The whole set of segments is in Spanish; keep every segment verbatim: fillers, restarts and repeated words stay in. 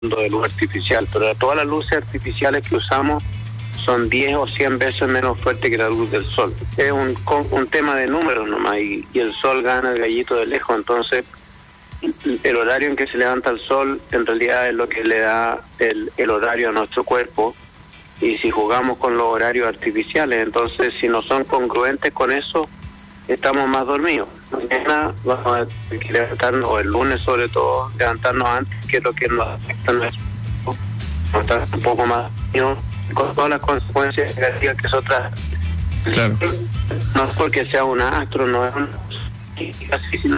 de luz artificial, pero todas las luces artificiales que usamos son diez o cien veces menos fuertes que la luz del sol. Es un, un tema de números nomás, y, y el sol gana el gallito de lejos. Entonces el horario en que se levanta el sol en realidad es lo que le da el, el horario a nuestro cuerpo, y si jugamos con los horarios artificiales, entonces si no son congruentes con eso, estamos más dormidos. Mañana vamos a tener que levantarnos, o el lunes sobre todo, levantarnos antes, que es lo que nos afecta a nuestro cuerpo, estar un poco más dormidos, con todas las consecuencias negativas que eso trae. Claro. No es porque sea un astro, no es un... Así, sino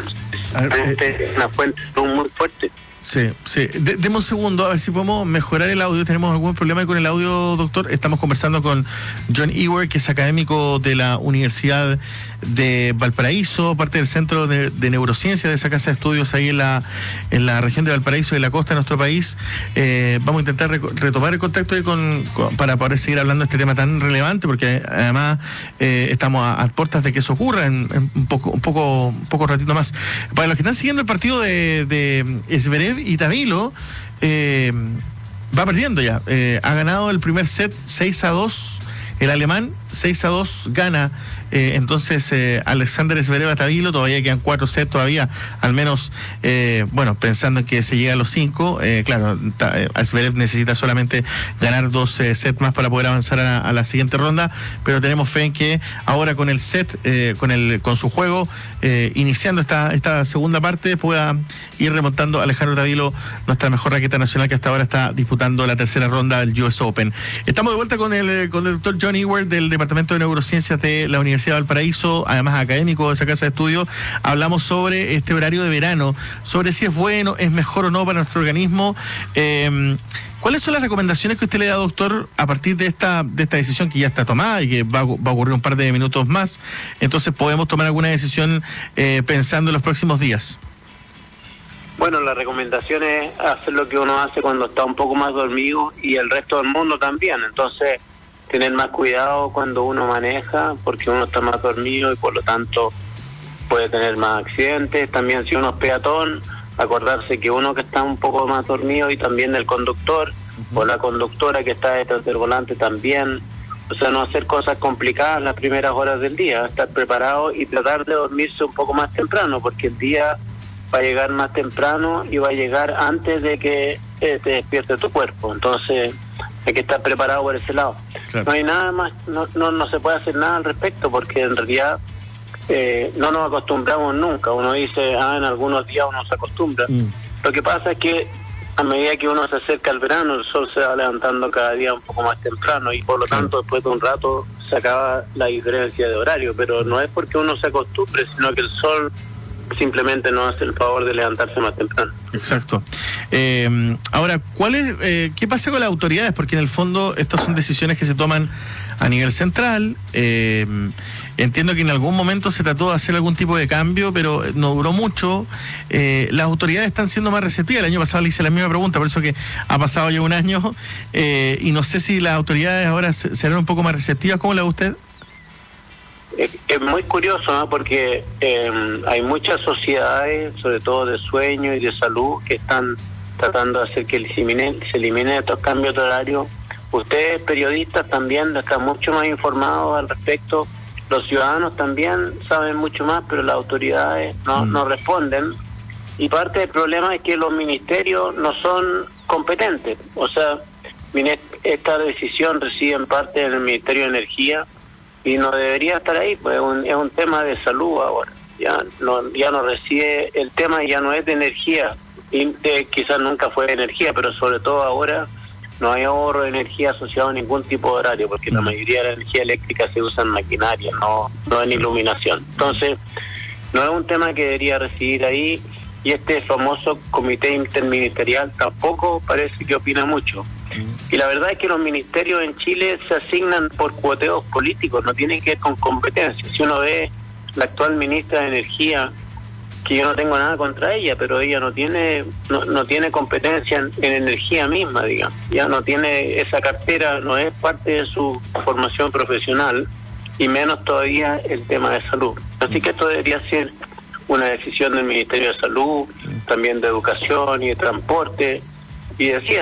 es una fuente muy fuerte. Sí, sí. De, deme un segundo, a ver si podemos mejorar el audio. ¿Tenemos algún problema con el audio, doctor? Estamos conversando con John Ewert, que es académico de la Universidad de Valparaíso, parte del Centro de, de Neurociencia de esa casa de estudios ahí en la en la región de Valparaíso, de la costa de nuestro país. Eh, vamos a intentar rec- retomar el contacto ahí con, con, para poder seguir hablando de este tema tan relevante, porque además eh, estamos a, a puertas de que eso ocurra en, en un poco un poco un poco ratito más. Para los que están siguiendo el partido de, de Zverev y Tabilo, eh, va perdiendo ya. Eh, ha ganado el primer set seis a dos. El alemán seis a dos gana. Eh, entonces eh, Alexander Zverev a Tabilo, todavía quedan cuatro sets todavía, al menos, eh, bueno, pensando en que se llega a los cinco, eh, claro, ta, eh, Zverev necesita solamente ganar dos eh, sets más para poder avanzar a, a la siguiente ronda, pero tenemos fe en que ahora con el set, eh, con el con su juego, eh, iniciando esta esta segunda parte, pueda ir remontando a Alejandro Tabilo, nuestra mejor raqueta nacional, que hasta ahora está disputando la tercera ronda del U S Open. Estamos de vuelta con el, con el doctor John Ewert del Departamento de Neurociencias de la Universidad de Valparaíso, además académico de esa casa de estudio. Hablamos sobre este horario de verano, sobre si es bueno, es mejor o no para nuestro organismo. Eh, ¿Cuáles son las recomendaciones que usted le da, doctor, a partir de esta de esta decisión que ya está tomada y que va, va a ocurrir un par de minutos más? Entonces, ¿podemos tomar alguna decisión eh, pensando en los próximos días? Bueno, la recomendación es hacer lo que uno hace cuando está un poco más dormido, y el resto del mundo también. Entonces, tener más cuidado cuando uno maneja, porque uno está más dormido y por lo tanto puede tener más accidentes. También si uno es peatón, acordarse que uno que está un poco más dormido, y también el conductor uh-huh. o la conductora que está detrás del volante también. O sea, no hacer cosas complicadas las primeras horas del día, estar preparado y tratar de dormirse un poco más temprano, porque el día va a llegar más temprano y va a llegar antes de que eh, te despierte tu cuerpo. Entonces hay que estar preparado por ese lado. Claro. No hay nada más, no, no no se puede hacer nada al respecto, porque en realidad eh, no nos acostumbramos nunca. Uno dice, ah, en algunos días uno se acostumbra. Mm. Lo que pasa es que a medida que uno se acerca al verano, el sol se va levantando cada día un poco más temprano, y por lo tanto después de un rato se acaba la diferencia de horario. Pero no es porque uno se acostumbre, sino que el sol simplemente nos hace el favor de levantarse más temprano. Exacto. Eh, ahora, ¿cuál es, eh, ¿qué pasa con las autoridades? Porque en el fondo estas son decisiones que se toman a nivel central. Eh, entiendo que en algún momento se trató de hacer algún tipo de cambio, pero no duró mucho. Eh, las autoridades están siendo más receptivas. El año pasado le hice la misma pregunta, por eso que ha pasado ya un año, eh, y no sé si las autoridades ahora serán un poco más receptivas. ¿Cómo la ve usted? Es, es muy curioso, ¿no? Porque eh, hay muchas sociedades, sobre todo de sueño y de salud, que están tratando de hacer que se eliminen, se eliminen estos cambios de horario. Ustedes, periodistas, también están mucho más informados al respecto. Los ciudadanos también saben mucho más, pero las autoridades no, mm. no responden. Y parte del problema es que los ministerios no son competentes. O sea, esta decisión reside en parte en el Ministerio de Energía, y no debería estar ahí, pues es un, es un tema de salud ahora. Ya no ya no reside, el tema ya no es de energía, y de, quizás nunca fue de energía, pero sobre todo ahora no hay ahorro de energía asociado a ningún tipo de horario, porque la mayoría de la energía eléctrica se usa en maquinaria, no, no en iluminación. Entonces, no es un tema que debería residir ahí, y este famoso comité interministerial tampoco parece que opina mucho. Y la verdad es que los ministerios en Chile se asignan por cuoteos políticos, no tienen que ver con competencias. Si uno ve la actual ministra de Energía, que yo no tengo nada contra ella, pero ella no tiene no, no tiene competencia en, en energía misma, digamos. Ya no tiene esa cartera, no es parte de su formación profesional, y menos todavía el tema de salud. Así que esto debería ser una decisión del Ministerio de Salud, también de Educación y de Transporte, y decía